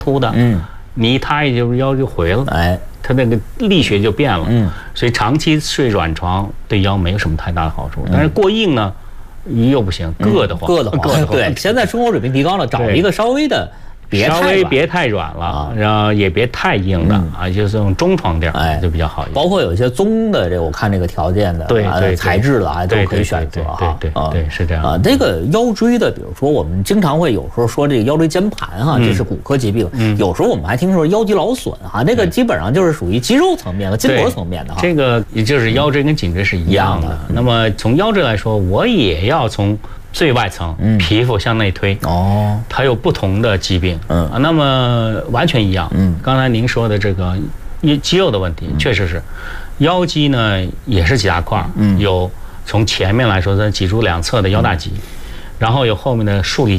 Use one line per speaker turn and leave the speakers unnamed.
凸的，你一塌下去腰就回了，哎，它那个力学就变了，所以长期睡软床对腰没有什么太大的好处，但是过硬呢又不行，硌得慌，
对，现在生活水平提高了，找一个稍微别太软了，
然后也别太硬的啊，就是这种中床垫就比较好一点。
包括有一些棕的，这我看这个条件的
对
材质的啊，都可以选择哈。
对，是这样
啊。这个腰椎的，比如说我们经常会有时候说这个腰椎间盘哈，这是骨科疾病。有时候我们还听说腰肌劳损哈，这个基本上就是属于肌肉层面和筋膜层面的哈。
这个也就是腰椎跟颈椎是一样的。那么从腰椎来说，我也要从最外层皮肤向内推它有不同的疾病那么完全一样刚才您说的这个肌肉的问题确实是腰肌呢也是几大块有从前面来说在脊柱两侧的腰大肌然后有后面的竖立